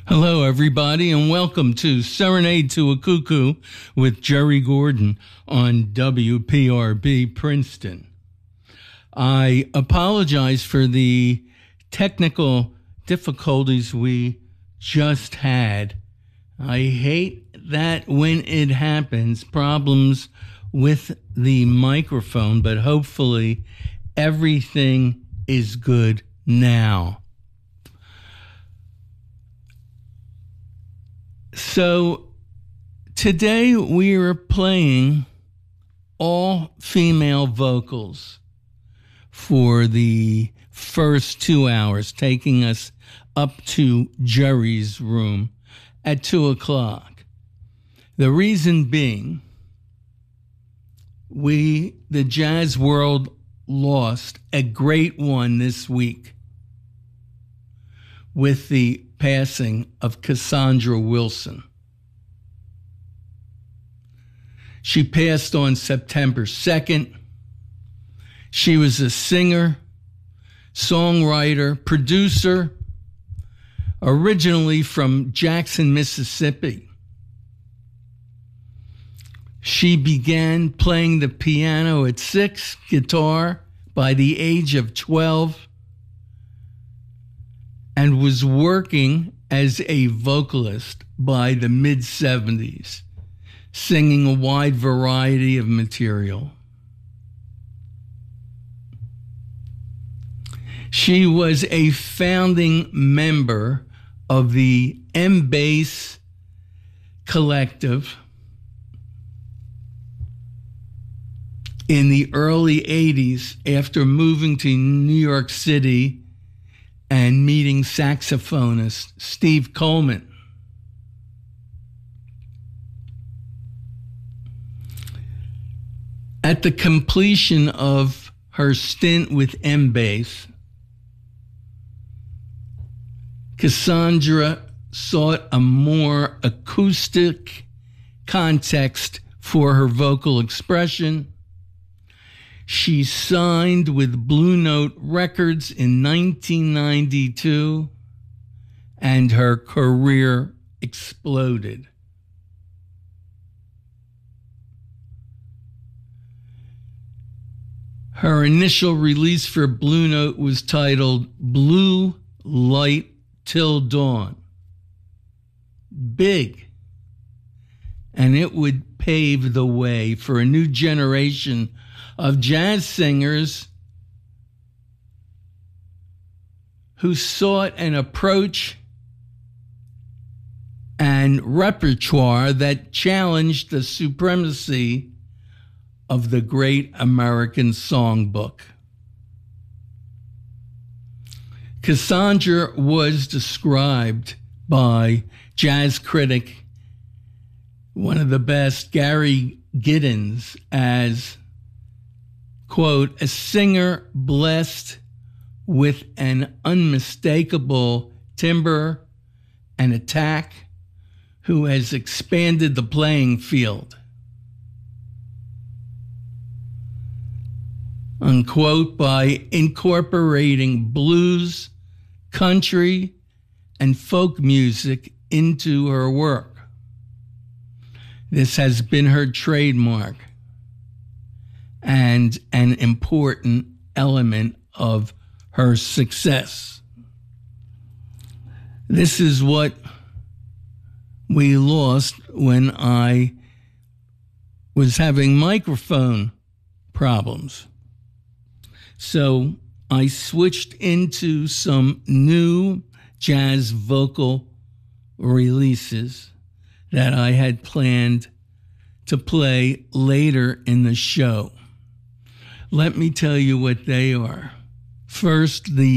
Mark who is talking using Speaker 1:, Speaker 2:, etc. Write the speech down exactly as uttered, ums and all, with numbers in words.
Speaker 1: Hello, everybody, and welcome to Serenade to a Cuckoo with Jerry Gordon on W P R B Princeton. I apologize for the technical difficulties we just had. I hate that when it happens, problems with the microphone, but hopefully everything is good now. So today we are playing all female vocals for the first two hours, taking us up to Jerry's room at two o'clock. The reason being, we, the jazz world, lost a great one this week with the passing of Cassandra Wilson. She passed on September second. She was a singer, songwriter, producer, originally from Jackson, Mississippi. She began playing the piano at six, guitar by the age of twelve, and was working as a vocalist by the mid-seventies, singing a wide variety of material. She was a founding member of the M-Bass Collective in the early eighties after moving to New York City and meeting saxophonist Steve Coleman. At the completion of her stint with M-Bass, Cassandra sought a more acoustic context for her vocal expression. She signed with Blue Note Records in nineteen ninety-two, and her career exploded. Her initial release for Blue Note was titled Blue Light Till Dawn. Big. And it would pave the way for a new generation of jazz singers who sought an approach and repertoire that challenged the supremacy of the great American songbook. Cassandra was described by jazz critic, one of the best, Gary Giddens, as, quote, a singer blessed with an unmistakable timbre and attack who has expanded the playing field, unquote, by incorporating blues, country, and folk music into her work. This has been her trademark and an important element of her success. This is what we lost when I was having microphone problems. So I switched into some new jazz vocal releases that I had planned to play later in the show. Let me tell you what they are. First, the